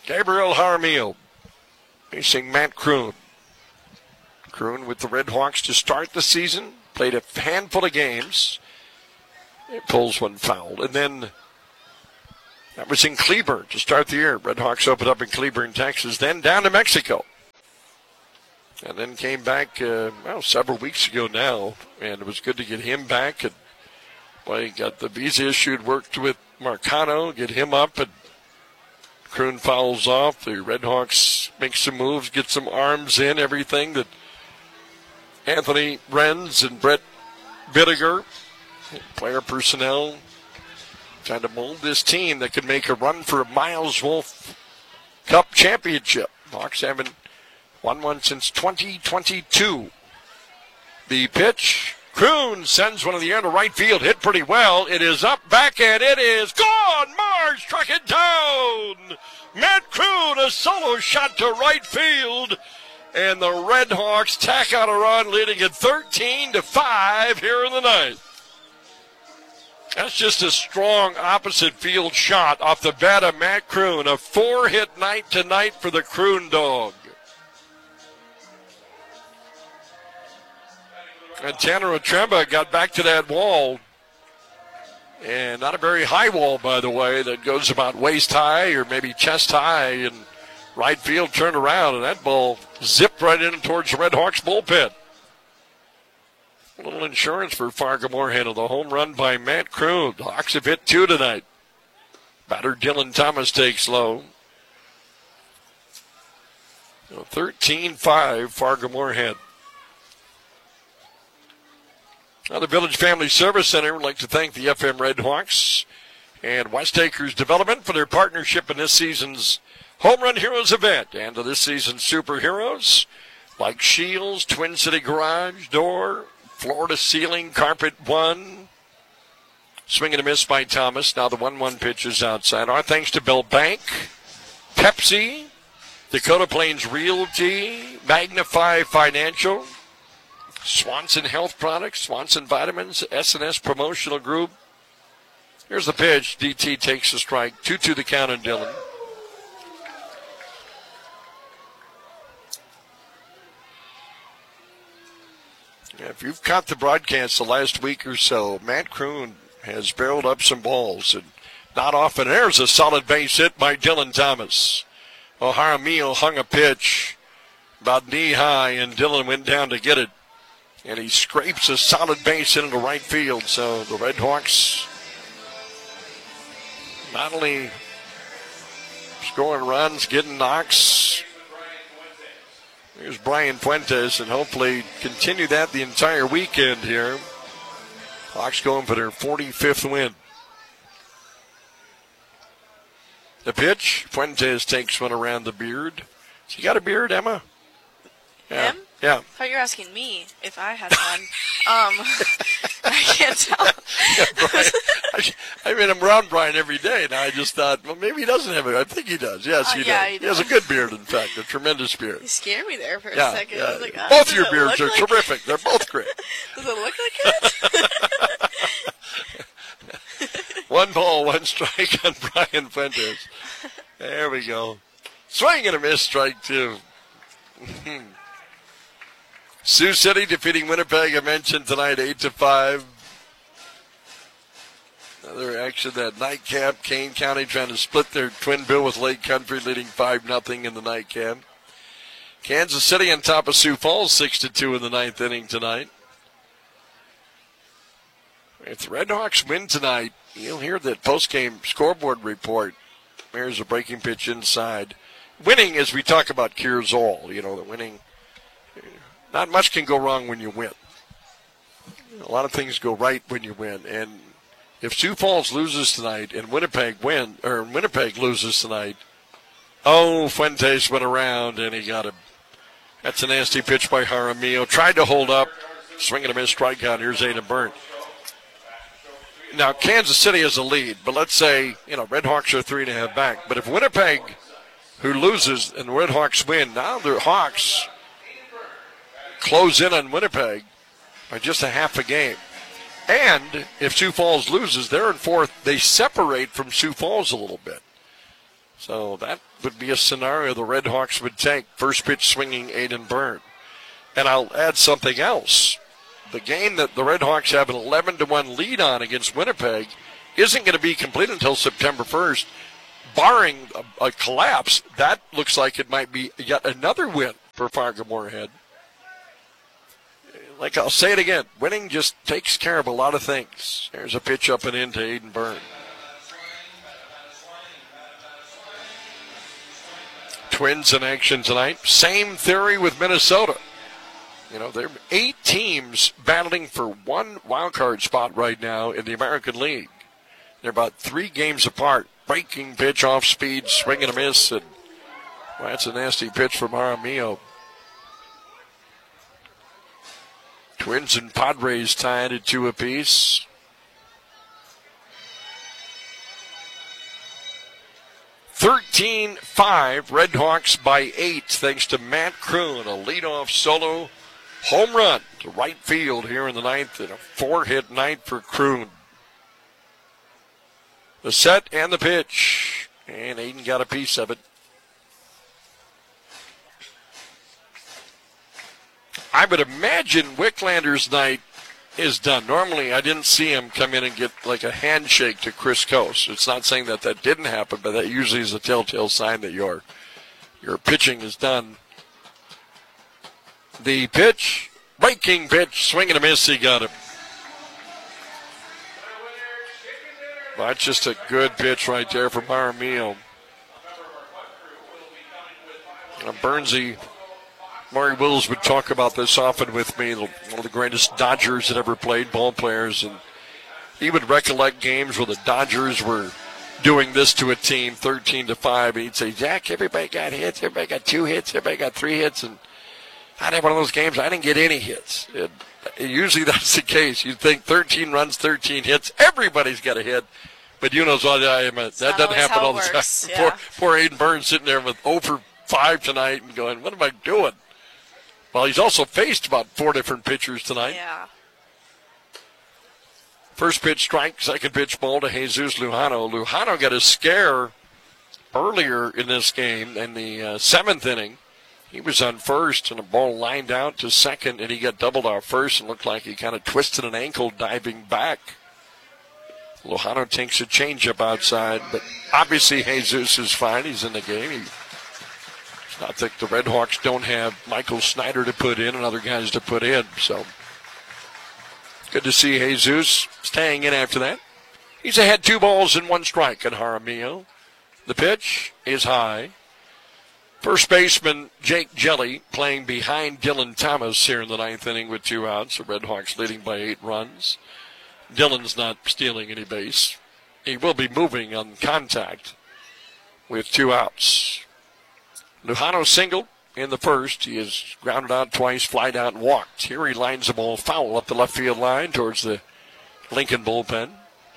Gabriel Jaramillo facing Matt Kroon. Kroon with the Red Hawks to start the season. Played a handful of games. It pulls one foul. And then that was in Cleburne to start the year. Red Hawks opened up in Cleburne, Texas. Then down to Mexico. And then came back several weeks ago now. And it was good to get him back. And he got the visa issued, worked with Marcano, get him up. And Kroon fouls off. The Red Hawks make some moves, get some arms in, everything that Anthony Renz and Brett Bittiger, player personnel, trying to mold this team that could make a run for a Miles Wolf Cup championship. Hawks haven't won one since 2022. The pitch, Kroon sends one in the air to right field, hit pretty well. It is up, back, and it is gone. Mars struck it down. Matt Kroon, a solo shot to right field. And the Red Hawks tack out a run, leading at 13-5 here in the ninth. That's just a strong opposite field shot off the bat of Matt Kroon. A 4-hit night tonight for the Kroon dog. And Tanner Otremba got back to that wall. And not a very high wall, by the way, that goes about waist high or maybe chest high. And right field turned around, and that ball zipped right in towards the Red Hawks bullpen. A little insurance for Fargo-Moorhead of the home run by Matt Kroon. The Hawks have hit 2 tonight. Batter Dylan Thomas takes low. 13-5 Fargo-Moorhead. Now the Village Family Service Center would like to thank the FM Red Hawks and West Acres Development for their partnership in this season's Home Run Heroes event, and to this season's superheroes like Shields, Twin City Garage Door, Florida Ceiling, Carpet One. Swing and a miss by Thomas. Now the 1-1 pitch is outside. Our thanks to Bell Bank, Pepsi, Dakota Plains Realty, Magnify Financial, Swanson Health Products, Swanson Vitamins, S&S Promotional Group. Here's the pitch. DT takes the strike. 2-2 the count on Dylan. If you've caught the broadcast the last week or so, Matt Kroon has barreled up some balls, and not often. There's a solid base hit by Dylan Thomas. Jaramillo hung a pitch about knee high, and Dylan went down to get it, and he scrapes a solid base into right field. So the Red Hawks not only scoring runs, getting knocks. Here's Brian Fuentes, and hopefully continue that the entire weekend here. Hawks going for their 45th win. The pitch, Fuentes takes one around the beard. So you got a beard, Emma? Yeah. Him? Yeah. I thought you were asking me if I had one. I can't tell. Yeah, I'm around Brian every day, and I just thought, well, maybe he doesn't have it. I think he does. Yes, he does. He has a good beard, in fact, a tremendous beard. You scared me there for a second. Yeah. I was like, both of your beards are terrific. They're both great. Does it look like it? 1 ball, 1 strike on Brian Fuentes. There we go. Swing and a miss, strike 2. Sioux City defeating Winnipeg, I mentioned tonight, 8-5. Another action, that nightcap. Kane County trying to split their twin bill with Lake Country, leading 5-0 in the nightcap. Kansas City on top of Sioux Falls, 6-2 in the 9th inning tonight. If the Red Hawks win tonight, you'll hear that post-game scoreboard report. There's a breaking pitch inside. Winning, as we talk about, cures all. The winning. Not much can go wrong when you win. A lot of things go right when you win. And if Sioux Falls loses tonight and Winnipeg loses tonight, Fuentes went around and he got him. That's a nasty pitch by Jaramillo. Tried to hold up. Swing and a miss, strikeout. Here's Aiden Byrne. Now, Kansas City has a lead, but let's say, Red Hawks are 3.5 back. But if Winnipeg, who loses, and the Red Hawks win, now the Hawks close in on Winnipeg by just a half a game. And if Sioux Falls loses, they're in 4th. They separate from Sioux Falls a little bit. So that would be a scenario the Red Hawks would take. First pitch swinging Aiden Byrne. And I'll add something else. The game that the Red Hawks have an 11-1 lead on against Winnipeg isn't going to be complete until September 1st. Barring a collapse, that looks like it might be yet another win for Fargo-Moorhead. Like I'll say it again, winning just takes care of a lot of things. There's a pitch up and in to Aiden Byrne. Twins in action tonight. Same theory with Minnesota. You know, there are 8 teams battling for one wild card spot right now in the American League. They're about 3 games apart. Breaking pitch off speed, swing and a miss. And, well, that's a nasty pitch from Jaramillo. Twins and Padres tied at 2 apiece. (13-5) Red Hawks by 8 thanks to Matt Kroon, a leadoff solo home run to right field here in the 9th, and a 4-hit night for Kroon. The set and the pitch, and Aiden got a piece of it. I would imagine Wicklander's night is done. Normally, I didn't see him come in and get like a handshake to Chris Coase. It's not saying that that didn't happen, but that usually is a telltale sign that your pitching is done. The pitch, breaking pitch, swing and a miss, he got him. That's just a good pitch right there from Jaramillo. Bernsey, Maury Wills would talk about this often with me, one of the greatest Dodgers that ever played, ball players, and he would recollect games where the Dodgers were doing this to a team, 13-5, and he'd say, Jack, everybody got hits, everybody got 2 hits, everybody got 3 hits, and I'd have one of those games, I didn't get any hits. Usually that's the case. You'd think 13 runs, 13 hits, everybody's got a hit. But you know what I am. That doesn't happen all the time. Yeah. Poor Aiden Byrne sitting there with 0 for 5 tonight and going, what am I doing? Well, he's also faced about 4 different pitchers tonight. Yeah. First pitch strike, second pitch ball to Jesus Lujano. Lujano got a scare earlier in this game in the 7th inning. He was on first and a ball lined out to second, and he got doubled off first and looked like he kind of twisted an ankle diving back. Lujano takes a changeup outside, but obviously Jesus is fine. He's in the game. It's not that the Red Hawks don't have Michael Snyder to put in and other guys to put in. So good to see Jesus staying in after that. He's ahead 2 balls and 1 strike at Jaramillo. The pitch is high. First baseman Jake Jelly playing behind Dylan Thomas here in the 9th inning with 2 outs. The Red Hawks leading by 8 runs. Dylan's not stealing any base. He will be moving on contact with 2 outs. Lujano singled in the first. He is grounded out twice, flied out, and walked. Here he lines the ball foul up the left field line towards the Lincoln bullpen.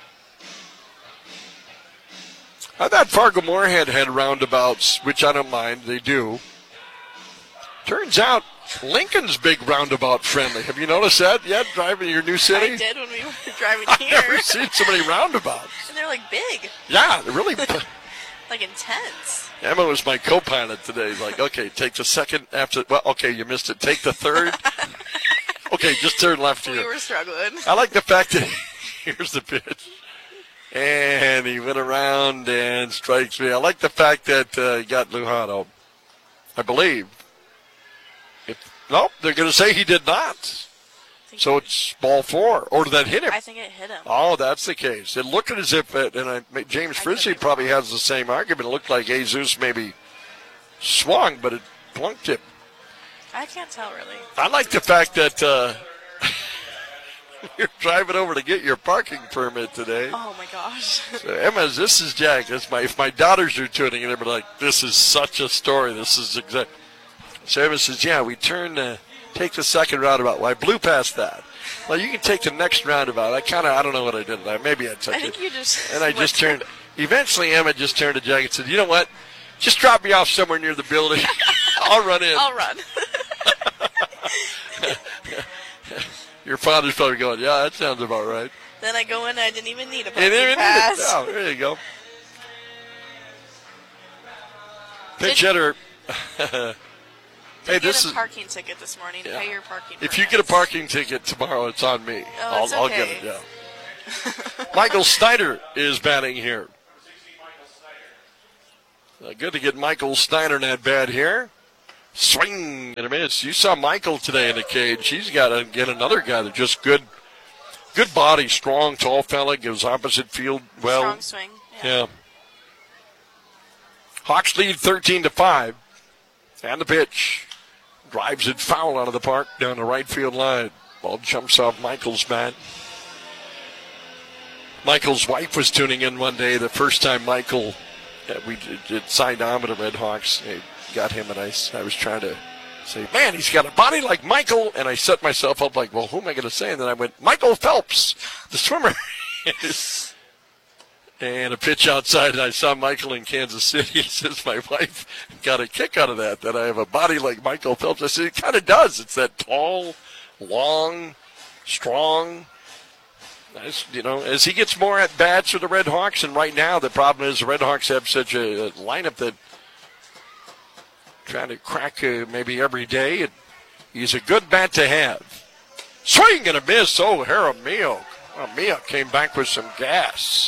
I thought Fargo-Moorhead had roundabouts, which I don't mind. They do. Turns out Lincoln's big roundabout friendly. Have you noticed that yet, driving your new city? I did when we were driving I've here. never seen so many roundabouts. And they're like big. Yeah, they're really. Like intense. Emma was my co-pilot today. Like, okay, take the second after. Well, okay, you missed it. Take the third. Okay, just turn left here. We were struggling. I like the fact that here's the pitch. And he went around and strikes me. I like the fact that he got Lujano, I believe. Nope, they're going to say he did not. So it's ball 4. Or did that hit him? I think it hit him. Oh, that's the case. It looked as if, James Frisbee probably has the same argument. It looked like Jesus maybe swung, but it plunked him. I can't tell, really. I like the fact that you're driving over to get your parking permit today. Oh, my gosh. So, Emma, this is Jack. If my daughters are tuning in, they'll be like, this is such a story. This is exact. So Emma says, yeah, we take the second roundabout. Well, I blew past that. Well, you can take the next roundabout. I don't know what I did. Maybe I took it. I think you just... And I just turned. Eventually, Emma just turned to Jack and said, you know what? Just drop me off somewhere near the building. I'll run in. I'll run. Your father's probably going, yeah, that sounds about right. Then I go in and I didn't even need a You didn't parking pass. Oh, there you go. Pitch hitter. Hey, Get a parking ticket this morning. Yeah. Pay your parking. If you get a parking ticket tomorrow, it's on me. Oh, I'll get it. Yeah. Michael Snyder is batting here. Good to get Michael Snyder not bad here. Swing and a miss. You saw Michael today in the cage. He's got to get another guy that just good body, strong, tall fella, gives opposite field well. Strong swing. Yeah. Hawks lead 13-5. And the pitch. Drives it foul out of the park down the right field line. Ball jumps off Michael's bat. Michael's wife was tuning in one day. The first time Michael, we did signed on with the Red Hawks. They got him, and I was trying to say, man, he's got a body like Michael. And I set myself up like, well, who am I going to say? And then I went, Michael Phelps, the swimmer. And a pitch outside, and I saw Michael in Kansas City. He says, my wife got a kick out of that I have a body like Michael Phelps. I said, it kind of does. It's that tall, long, strong. As he gets more at bats with the Red Hawks, and right now the problem is the Red Hawks have such a lineup that trying to crack maybe every day. And he's a good bat to have. Swing and a miss. Oh, Jaramillo. Mia came back with some gas.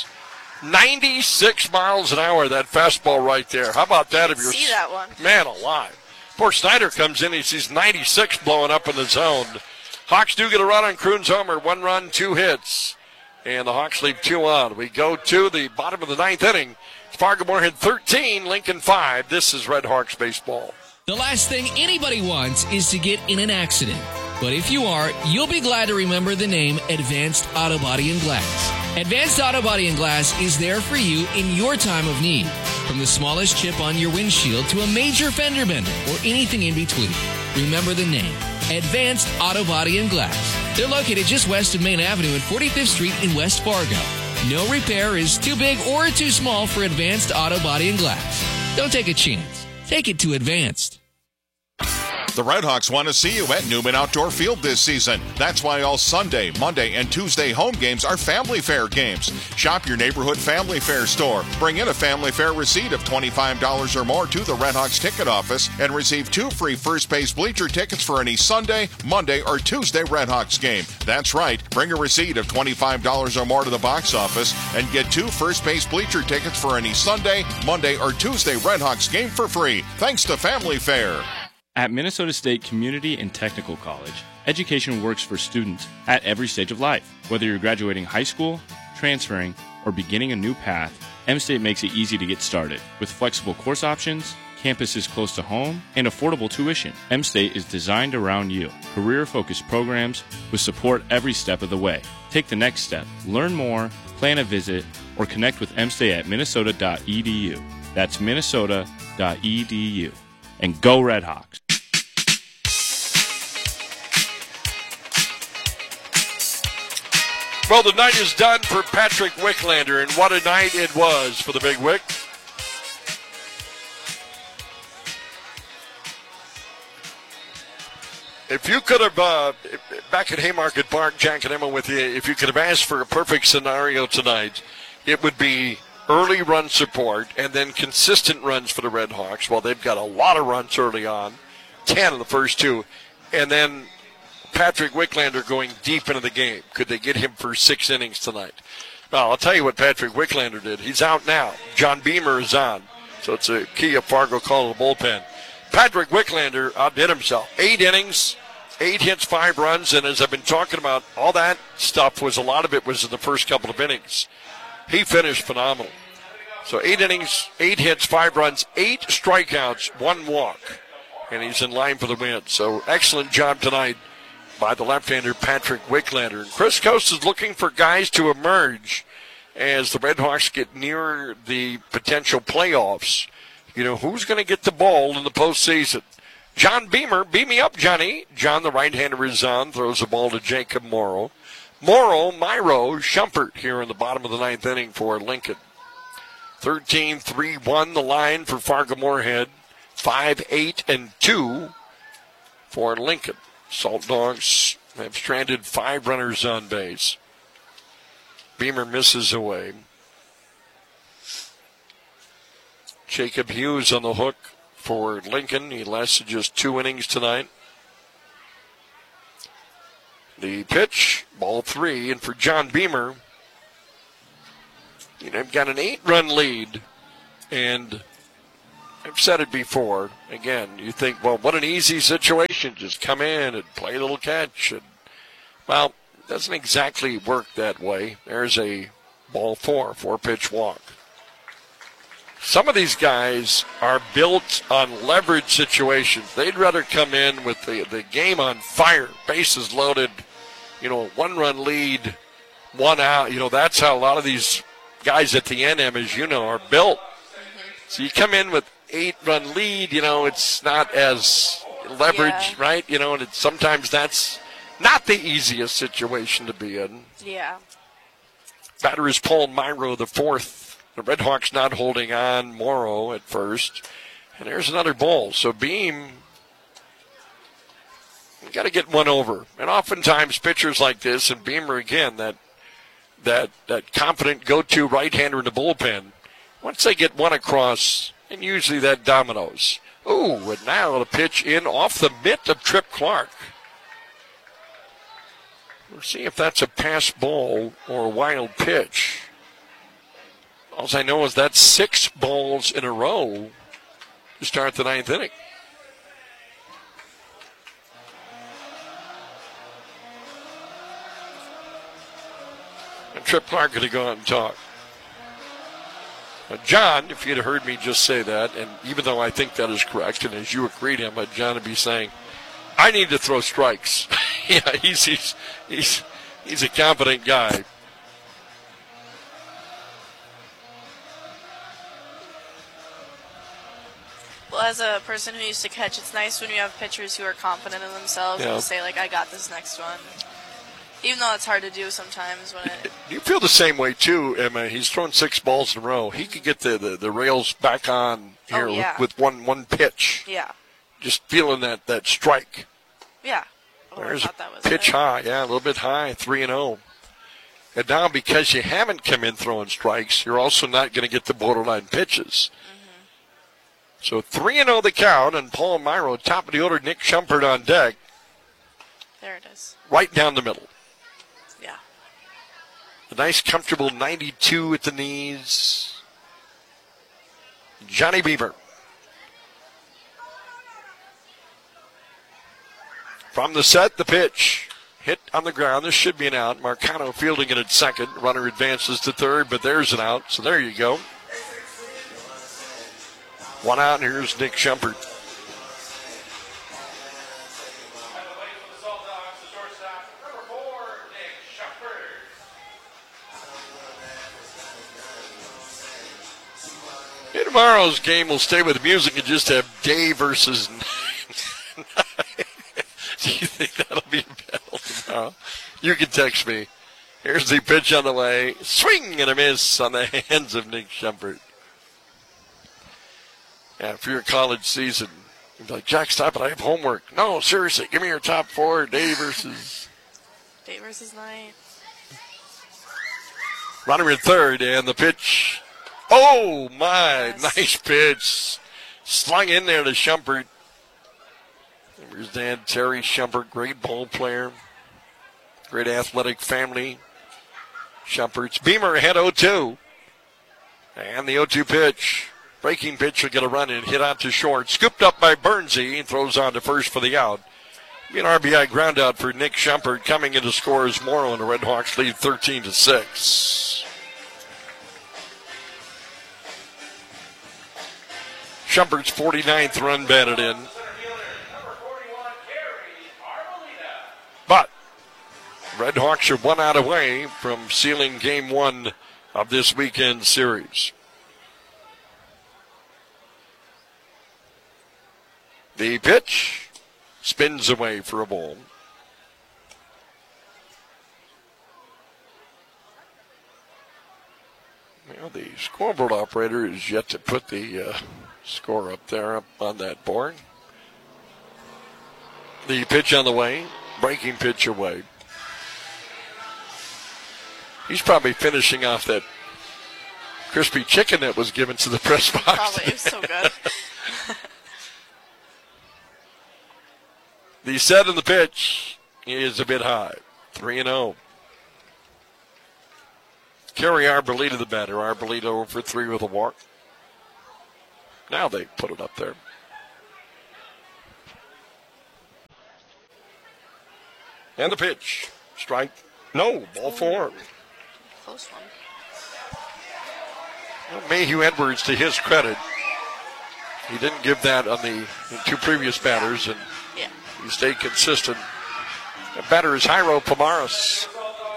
96 miles an hour, that fastball right there. How about that? If you're see that one. Man alive. Poor Snyder comes in. He sees 96 blowing up in the zone. Hawks do get a run on Kroon's homer. 1 run, 2 hits. And the Hawks leave 2 on. We go to the bottom of the 9th inning. Fargo-Moorhead 13, Lincoln 5. This is Red Hawks baseball. The last thing anybody wants is to get in an accident. But if you are, you'll be glad to remember the name Advanced Auto Body and Glass. Advanced Auto Body and Glass is there for you in your time of need. From the smallest chip on your windshield to a major fender bender or anything in between. Remember the name, Advanced Auto Body and Glass. They're located just west of Main Avenue at 45th Street in West Fargo. No repair is too big or too small for Advanced Auto Body and Glass. Don't take a chance. Take it to Advanced. The Red Hawks want to see you at Newman Outdoor Field this season. That's why all Sunday, Monday, and Tuesday home games are Family Fair games. Shop your neighborhood Family Fair store. Bring in a Family Fair receipt of $25 or more to the Red Hawks ticket office and receive 2 free first base bleacher tickets for any Sunday, Monday, or Tuesday Red Hawks game. That's right. Bring a receipt of $25 or more to the box office and get 2 first base bleacher tickets for any Sunday, Monday, or Tuesday Red Hawks game for free. Thanks to Family Fair. At Minnesota State Community and Technical College, education works for students at every stage of life. Whether you're graduating high school, transferring, or beginning a new path, M-State makes it easy to get started. With flexible course options, campuses close to home, and affordable tuition, M-State is designed around you. Career-focused programs with support every step of the way. Take the next step. Learn more, plan a visit, or connect with M-State at minnesota.edu. That's minnesota.edu. And go Red Hawks. Well, the night is done for Patrick Wicklander, and what a night it was for the Big Wick. If you could have, back at Haymarket Park, Jack and Emma with you, if you could have asked for a perfect scenario tonight, it would be early run support and then consistent runs for the Red Hawks. Well, they've got a lot of runs early on, 10 in the first 2, and then Patrick Wicklander going deep into the game. Could they get him for 6 innings tonight? Well, I'll tell you what Patrick Wicklander did. He's out now. John Beamer is on. So it's a key of Fargo call to the bullpen. Patrick Wicklander outdid himself. 8 innings, 8 hits, 5 runs, and as I've been talking about, all that stuff was, a lot of it was in the first couple of innings. He finished phenomenal. So 8 innings, 8 hits, 5 runs, 8 strikeouts, 1 walk. And he's in line for the win. So excellent job tonight by the left-hander Patrick Wicklander. And Chris Coast is looking for guys to emerge as the Red Hawks get near the potential playoffs. You know, who's going to get the ball in the postseason? John Beamer, beat me up, Johnny. John, the right-hander, is on, throws the ball to Jacob Morrow. Myro, Shumpert here in the bottom of the 9th inning for Lincoln. 13-3-1 the line for Fargo-Moorhead. 5-8-2 for Lincoln. Salt Dogs have stranded 5 runners on base. Beamer misses away. Jacob Hughes on the hook for Lincoln. He lasted just 2 innings tonight. The pitch, ball 3, and for John Beamer, they've got an 8-run lead, and I've said it before. Again, you think, well, what an easy situation. Just come in and play a little catch. And, well, it doesn't exactly work that way. There's a ball 4, 4-pitch walk. Some of these guys are built on leverage situations. They'd rather come in with the game on fire, bases loaded, 1-run lead, 1 out. That's how a lot of these guys at the NM, as you know, are built. So you come in with 8-run lead, it's not as leveraged, right? And sometimes that's not the easiest situation to be in. Yeah. Batter is Paul Myro, the 4th. The Red Hawks not holding on. Morrow at first. And there's another ball. So Beam, you got to get one over. And oftentimes pitchers like this, and Beamer again, that confident go-to right-hander in the bullpen, once they get one across, and usually that dominoes. Ooh, and now the pitch in off the mitt of Trip Clark. We'll see if that's a pass ball or a wild pitch. All I know is that's 6 balls in a row to start the 9th inning. And Trip Clark going to go out and talk. Now, John, if you'd heard me just say that, and even though I think that is correct, and as you agreed him, John would be saying, I need to throw strikes. Yeah, he's a confident guy. Well, as a person who used to catch, it's nice when you have pitchers who are confident in themselves and say, I got this next one. Even though it's hard to do sometimes. You feel the same way, too, Emma. He's thrown 6 balls in a row. He could get the rails back on here with one pitch. Yeah. Just feeling that strike. Yeah. There's a pitch high. Yeah, a little bit high, 3-0. And now because you haven't come in throwing strikes, you're also not going to get the borderline pitches. So 3-0 the count, and Paul Myro, top of the order, Nick Shumpert on deck. There it is. Right down the middle. Yeah. A nice, comfortable 92 at the knees. Johnny Beamer. From the set, the pitch. Hit on the ground. This should be an out. Marcano fielding it at second. Runner advances to third, but there's an out. So there you go. 1 out, and here's Nick Shumpert. In tomorrow's game, we'll stay with music and just have day versus night. Do you think that'll be a battle tomorrow? You can text me. Here's the pitch on the way. Swing and a miss on the hands of Nick Shumpert. Yeah, for your college season, you'd be like, Jack, stop it. I have homework. No, seriously, give me your top 4, day versus night. Runner in third, and the pitch. Oh, my, nice pitch. Slung in there to Shumpert. Here's Dad, Terry Shumpert, great ball player. Great athletic family. Shumpert's Beamer ahead 0-2. And the 0-2 pitch. Breaking pitch will get a run in, hit out to short. Scooped up by Bernsey, throws on to first for the out. Be an RBI ground out for Nick Shumpert. Coming in to score is Morrow, and the Red Hawks lead 13-6. Shumpert's 49th run batted in. But Red Hawks are 1 out away from sealing game 1 of this weekend series. The pitch spins away for a ball. Well, the scoreboard operator is yet to put the score up there up on that board. The pitch on the way, breaking pitch away. He's probably finishing off that crispy chicken that was given to the press box. Probably, it was so good. The set and the pitch is a bit high. 3-0. Kerry Arboleda, the batter. Arboleda over for 3 with a walk. Now they put it up there. And the pitch. Strike. No, ball 4. Close one. Well, Mayhew Edwards, to his credit, he didn't give that on the 2 previous batters, and he stayed consistent. The batter is Jairo Pomares.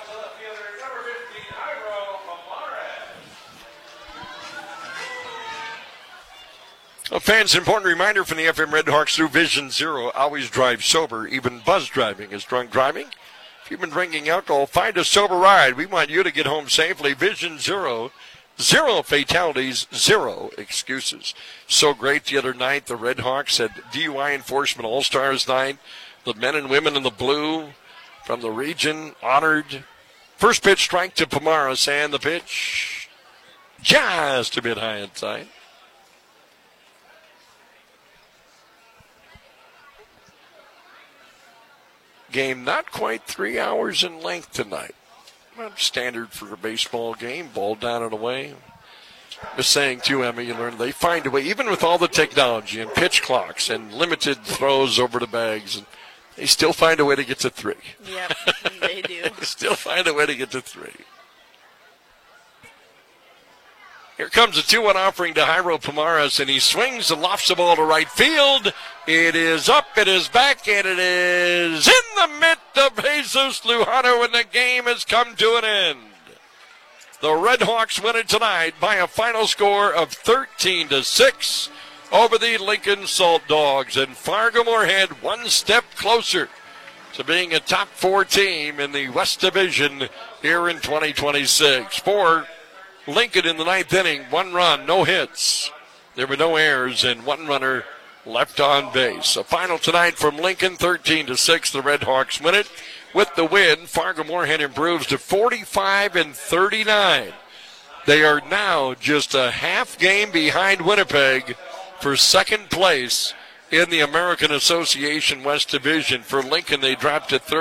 Well, fans, an important reminder from the FM Red Hawks through Vision Zero. Always drive sober. Even buzz driving is drunk driving. If you've been drinking alcohol, find a sober ride. We want you to get home safely. Vision Zero. 0 fatalities, 0 excuses. So great the other night. The Red Hawks had DUI Enforcement All-Stars night. The men and women in the blue from the region honored. First pitch strike to Pomares, and the pitch just a bit high inside. Game not quite 3 hours in length tonight. Well, standard for a baseball game, ball down and away. Just saying, too, Emma, you learn they find a way, even with all the technology and pitch clocks and limited throws over the bags, and they still find a way to get to 3. Yep, they do. They still find a way to get to 3. Here comes a 2-1 offering to Jairo Pomares, and he swings and lofts the ball to right field. It is up, it is back, and it is in the mitt of Jesus Lujano, and the game has come to an end. The Red Hawks win it tonight by a final score of 13-6 over the Lincoln Salt Dogs, and Fargo-Moorhead one step closer to being a top 4 team in the West Division here in 2026. For Lincoln in the 9th inning, 1 run, no hits. There were no errors, and 1 runner left on base. A final tonight from Lincoln, 13-6. The Red Hawks win it. With the win, Fargo-Moorhead improves to 45-39. They are now just a half game behind Winnipeg for second place in the American Association West Division. For Lincoln, they dropped to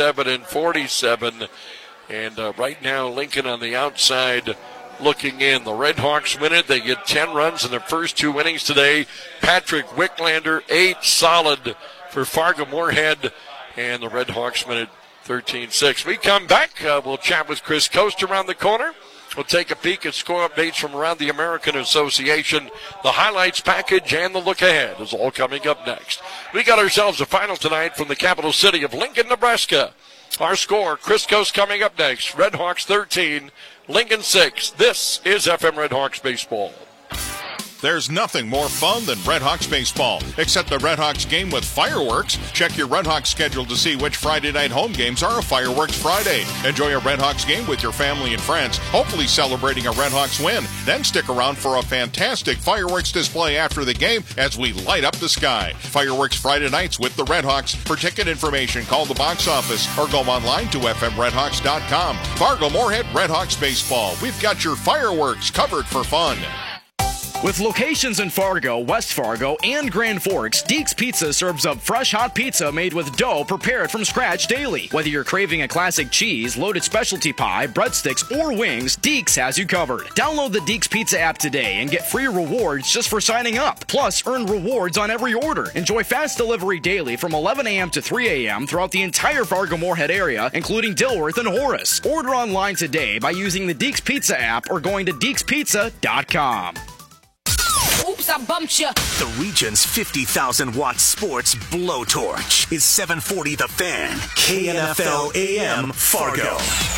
37-47. And right now, Lincoln on the outside looking in. The Red Hawks win it. They get 10 runs in their first 2 innings today. Patrick Wicklander, 8 solid for Fargo-Moorhead. And the Red Hawks win it 13-6. We come back. We'll chat with Chris Coast around the corner. We'll take a peek at score updates from around the American Association. The highlights package and the look ahead is all coming up next. We got ourselves a final tonight from the capital city of Lincoln, Nebraska. Our score, Chris Coast coming up next. Red Hawks 13, Lincoln 6. This is FM Red Hawks Baseball. There's nothing more fun than Red Hawks baseball, except the Red Hawks game with fireworks. Check your Red Hawks schedule to see which Friday night home games are a Fireworks Friday. Enjoy a Red Hawks game with your family and friends, hopefully celebrating a Red Hawks win. Then stick around for a fantastic fireworks display after the game as we light up the sky. Fireworks Friday nights with the Red Hawks. For ticket information, call the box office or go online to fmredhawks.com. Fargo-Moorhead Red Hawks baseball. We've got your fireworks covered for fun. With locations in Fargo, West Fargo, and Grand Forks, Deeks Pizza serves up fresh hot pizza made with dough prepared from scratch daily. Whether you're craving a classic cheese, loaded specialty pie, breadsticks, or wings, Deeks has you covered. Download the Deeks Pizza app today and get free rewards just for signing up. Plus, earn rewards on every order. Enjoy fast delivery daily from 11 a.m. to 3 a.m. throughout the entire Fargo-Moorhead area, including Dilworth and Horace. Order online today by using the Deeks Pizza app or going to deekspizza.com. Oops, I bumped you. The region's 50,000-watt sports blowtorch is 740 The Fan, KNFL AM, Fargo.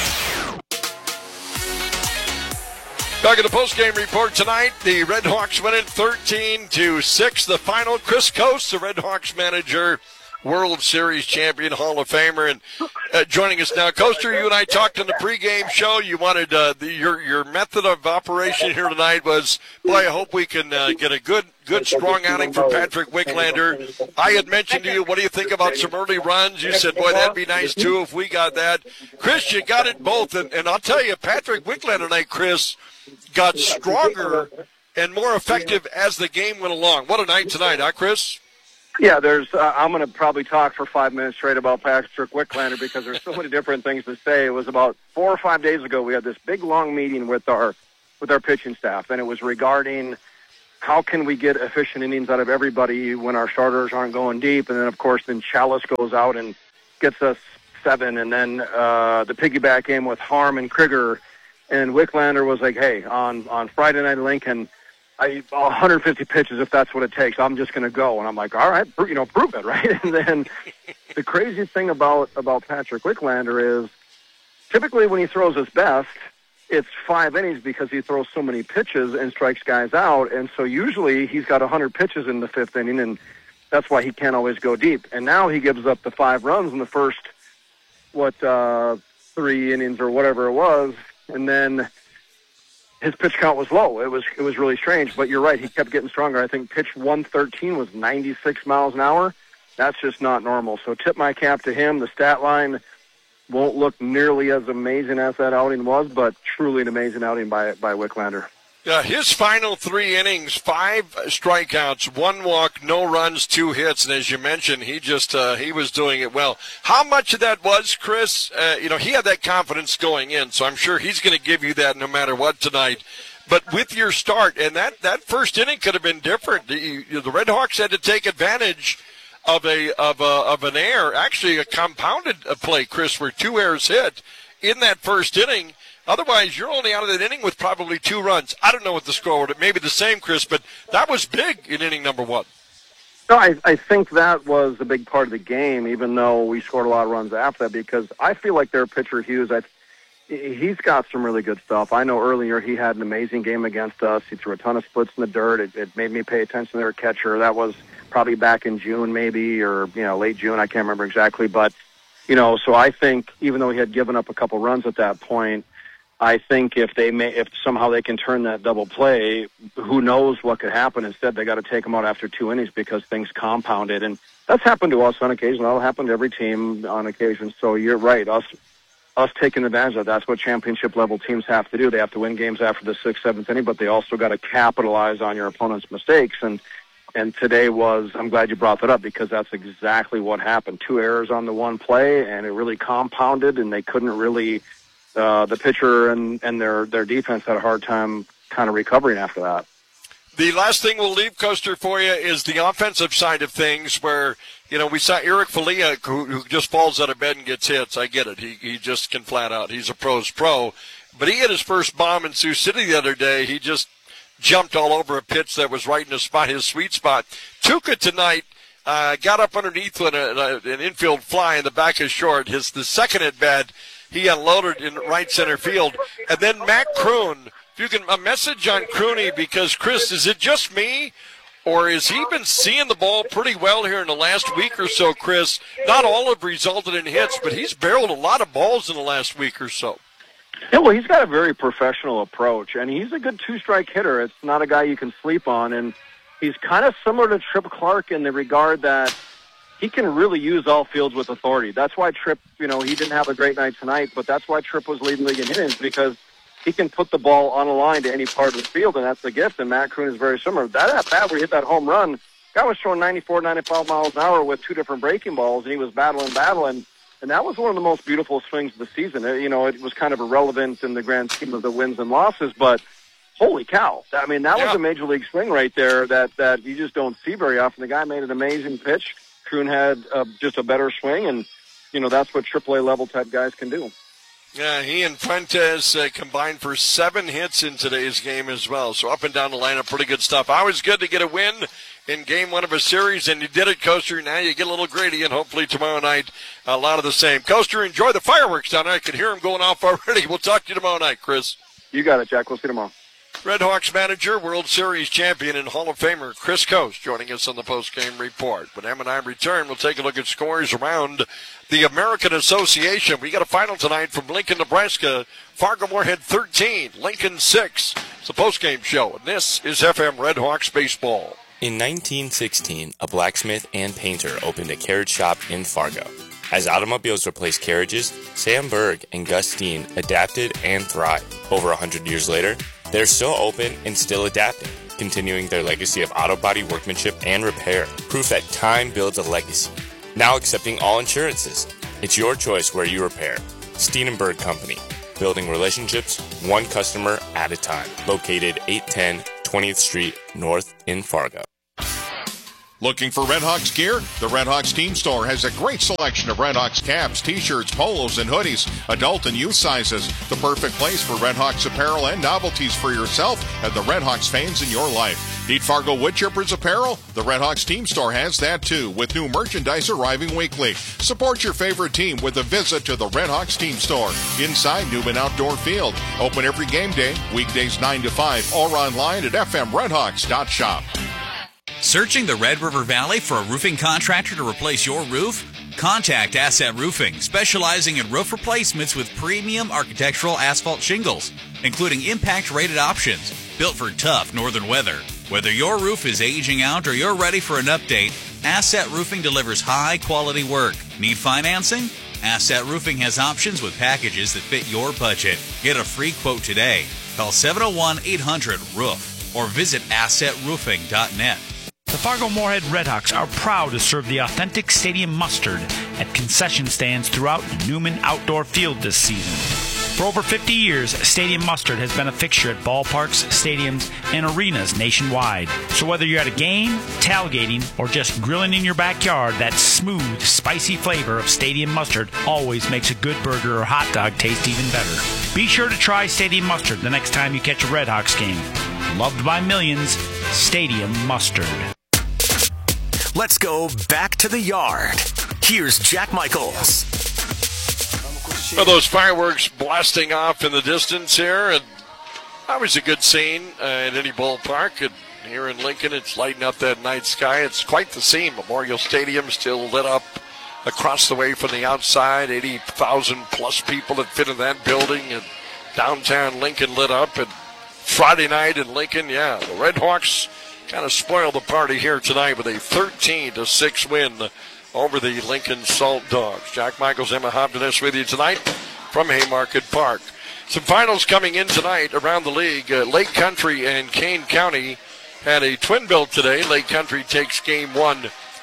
Back at the postgame report tonight, the Red Hawks win it 13-6. The final, Chris Coast, the Red Hawks manager, World Series champion, Hall of Famer, and joining us now. Coaster, you and I talked in the pregame show. You wanted your method of operation here tonight was, boy, I hope we can get a good strong outing from Patrick Wicklander. I had mentioned to you, what do you think about some early runs? You said, boy, that'd be nice too if we got that. Chris, you got it both, and I'll tell you, Patrick Wicklander tonight, Chris, got stronger and more effective as the game went along. What a night tonight, huh, Chris? Yeah, I'm going to probably talk for 5 minutes straight about Patrick Wicklander because there's so many different things to say. It was about 4 or 5 days ago we had this big, long meeting with our pitching staff, and it was regarding how can we get efficient innings out of everybody when our starters aren't going deep. And then, of course, Chalice goes out and gets us 7, and then the piggyback game with Harm and Krieger. And Wicklander was like, hey, on Friday night in Lincoln, 150 pitches if that's what it takes. I'm just going to go. And I'm like, all right, prove it, right? And then the crazy thing about Patrick Wicklander is typically when he throws his best, it's 5 innings because he throws so many pitches and strikes guys out. And so usually he's got 100 pitches in the 5th inning, and that's why he can't always go deep. And now he gives up the 5 runs in the first, 3 innings or whatever it was. And then his pitch count was low. It was really strange. But you're right, he kept getting stronger. I think pitch 113 was 96 miles an hour. That's just not normal. So tip my cap to him. The stat line won't look nearly as amazing as that outing was, but truly an amazing outing by Wicklander. Yeah, his final 3 innings, 5 strikeouts, 1 walk, no runs, 2 hits, and as you mentioned, he was doing it well. How much of that was, Chris? He had that confidence going in, so I'm sure he's going to give you that no matter what tonight. But with your start, and that first inning could have been different. The Redhawks had to take advantage of an error, actually a compounded play, Chris, where 2 errors hit in that first inning. Otherwise, you're only out of that inning with probably 2 runs. I don't know what the score would have. Maybe the same, Chris, but that was big in inning number 1. No, I think that was a big part of the game, even though we scored a lot of runs after that, because I feel like their pitcher, Hughes, he's got some really good stuff. I know earlier he had an amazing game against us. He threw a ton of splits in the dirt. It made me pay attention to their catcher. That was probably back in June maybe, or late June. I can't remember exactly. But, so I think even though he had given up a couple runs at that point, I think if somehow they can turn that double play, who knows what could happen. Instead, they got to take them out after 2 innings because things compounded. And that's happened to us on occasion. That'll happen to every team on occasion. So you're right. Us taking advantage of that. That's what championship-level teams have to do. They have to win games after the 6th, 7th inning, but they also got to capitalize on your opponent's mistakes. And today I'm glad you brought that up because that's exactly what happened. 2 errors on the 1 play, and it really compounded, and they couldn't really the pitcher and their defense had a hard time kind of recovering after that. The last thing we'll leave, Coaster, for you is the offensive side of things where, we saw Eric Falia who just falls out of bed and gets hits. I get it. He just can flat out. He's a pro's pro. But he hit his first bomb in Sioux City the other day. He just jumped all over a pitch that was right in his sweet spot. Tuca tonight got up underneath an infield fly in the back of short. The second at bat, he unloaded in right center field. And then Matt Kroon, if you can, a message on Crooney, because, Chris, is it just me, or has he been seeing the ball pretty well here in the last week or so, Chris? Not all have resulted in hits, but he's barreled a lot of balls in the last week or so. Yeah, well, he's got a very professional approach, and he's a good 2-strike hitter. It's not a guy you can sleep on, and he's kind of similar to Tripp Clark in the regard that he can really use all fields with authority. That's why Tripp, he didn't have a great night tonight, but that's why Tripp was leading the league in innings, because he can put the ball on a line to any part of the field, and that's the gift, and Matt Kroon is very similar. That at-bat where he hit that home run, guy was throwing 94, 95 miles an hour with 2 different breaking balls, and he was battling, and that was one of the most beautiful swings of the season. It was kind of irrelevant in the grand scheme of the wins and losses, but holy cow. I mean, that was a major league swing right there that you just don't see very often. The guy made an amazing pitch. Kroon had just a better swing, and, that's what AAA level type guys can do. Yeah, he and Fuentes combined for 7 hits in today's game as well. So up and down the lineup, pretty good stuff. Always good to get a win in game 1 of a series, and you did it, Coaster. Now you get a little greedy, and hopefully tomorrow night a lot of the same. Coaster, enjoy the fireworks down there. I can hear them going off already. We'll talk to you tomorrow night, Chris. You got it, Jack. We'll see you tomorrow. Redhawks manager, World Series champion, and Hall of Famer Chris Coast joining us on the postgame report. When Em and I return, we'll take a look at scores around the American Association. We got a final tonight from Lincoln, Nebraska. Fargo-Moorhead 13, Lincoln 6. It's the postgame show, and this is FM Redhawks baseball. In 1916, a blacksmith and painter opened a carriage shop in Fargo. As automobiles replaced carriages, Sam Berg and Gus Steen adapted and thrived. Over 100 years later, they're still open and still adapting. continuing their legacy of auto body workmanship and repair. Proof that time builds a legacy. Now accepting all insurances. It's your choice where you repair. Steenenberg Company. Building relationships, one customer at a time. Located 810 20th Street North in Fargo. Looking for Redhawks gear? The Redhawks Team Store has a great selection of Redhawks caps, t-shirts, polos, and hoodies, adult and youth sizes. The perfect place for Redhawks apparel and novelties for yourself and the Redhawks fans in your life. Need Fargo Woodchippers apparel? The Redhawks Team Store has that too, with new merchandise arriving weekly. Support your favorite team with a visit to the Redhawks Team Store inside Newman Outdoor Field. Open every game day, weekdays 9 to 5, or online at fmredhawks.shop. Searching the Red River Valley for a roofing contractor to replace your roof? Contact Asset Roofing, specializing in roof replacements with premium architectural asphalt shingles, including impact-rated options, built for tough northern weather. Whether your roof is aging out or you're ready for an update, Asset Roofing delivers high-quality work. Need financing? Asset Roofing has options with packages that fit your budget. Get a free quote today. Call 701-800-ROOF or visit assetroofing.net. The Fargo-Moorhead Redhawks are proud to serve the authentic stadium mustard at concession stands throughout Newman Outdoor Field this season. For over 50 years, Stadium Mustard has been a fixture at ballparks, stadiums, and arenas nationwide. So whether you're at a game, tailgating, or just grilling in your backyard, that smooth, spicy flavor of Stadium Mustard always makes a good burger or hot dog taste even better. Be sure to try Stadium Mustard the next time you catch a Redhawks game. Loved by millions, Stadium Mustard. Let's go back to the yard. Here's Jack Michaels. Well, those fireworks blasting off in the distance here, and that was a good scene at any ballpark. And here in Lincoln, it's lighting up that night sky. It's quite the scene. Memorial Stadium still lit up across the way from the outside. 80,000 plus people that fit in that building, and downtown Lincoln lit up. And Friday night in Lincoln, yeah, the Redhawks kind of spoiled the party here tonight with a 13-6 win over the Lincoln Salt Dogs. Jack Michaels, Emma Hobdeness with you tonight from Haymarket Park. Some finals coming in tonight around the league. Lake Country and Kane County had a twin bill today. Lake Country takes game one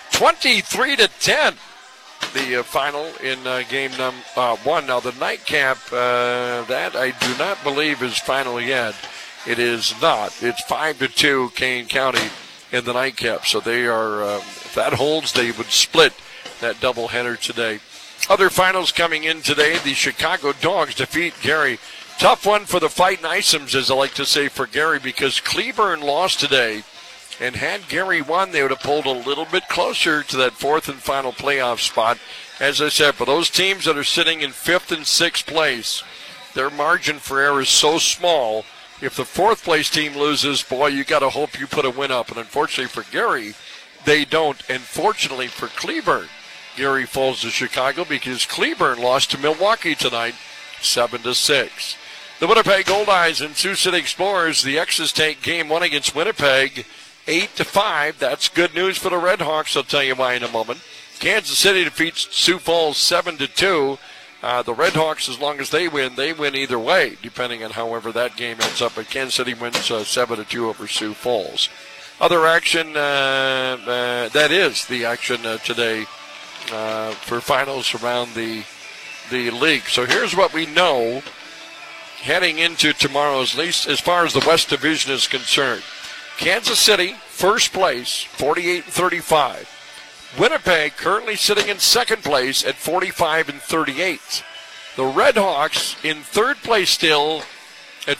23-10. The final in game one. Now the nightcap, that I do not believe is final yet. It is not. It's 5-2 Kane County in the nightcap. So they are, if that holds, they would split that doubleheader today. Other finals coming in today. The Chicago Dogs defeat Gary. Tough one for the Fighting Icems, as I like to say, for Gary, because Cleburne lost today. And had Gary won, they would have pulled a little bit closer to that fourth and final playoff spot. As I said, for those teams that are sitting in fifth and sixth place, their margin for error is so small. If the fourth place team loses, boy, you got to hope you put a win up. And unfortunately for Gary, they don't. And fortunately for Cleburne, Gary falls to Chicago because Cleburne lost to Milwaukee tonight, 7-6. The Winnipeg Goldeyes and Sioux City Explorers, the X's take game one against Winnipeg, 8-5. That's good news for the Redhawks. I'll tell you why in a moment. Kansas City defeats Sioux Falls 7-2. The Redhawks, as long as they win either way, depending on however that game ends up. But Kansas City wins 7-2 over Sioux Falls. Other action, that is the action today for finals around the league. So here's what we know heading into tomorrow's, at least as far as the West Division is concerned. Kansas City, first place, 48-35. Winnipeg currently sitting in second place at 45-38. The Redhawks in third place still at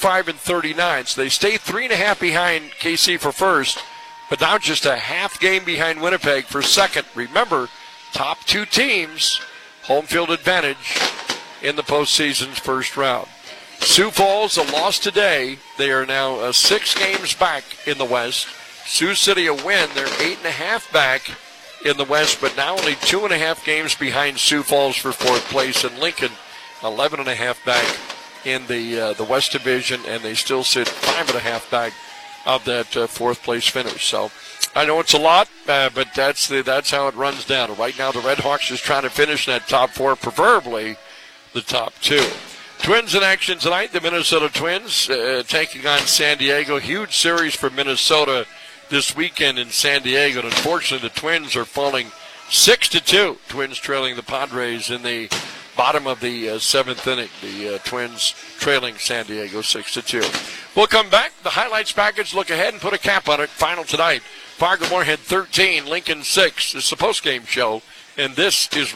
45-39. So they stay 3.5 behind KC for first, but now just a half game behind Winnipeg for second. Remember, top two teams, home field advantage in the postseason's first round. Sioux Falls, a loss today. They are now 6 games back in the West. Sioux City, a win. They're 8.5 back in the West, but now only 2.5 games behind Sioux Falls for fourth place. And Lincoln, 11.5 back in the West Division, and they still sit 5.5 back of that fourth place finish. So I know it's a lot, but that's how it runs down. Right now, the Redhawks is trying to finish in that top four, preferably the top two. Twins in action tonight. The Minnesota Twins taking on San Diego. Huge series for Minnesota this weekend in San Diego. And unfortunately, the Twins are falling 6-2. Twins trailing the Padres in the bottom of the seventh inning. The Twins trailing San Diego 6-2. We'll come back. The highlights package. Look ahead and put a cap on it. Final tonight. Fargo Moorhead 13, Lincoln 6. It's the postgame show, and this is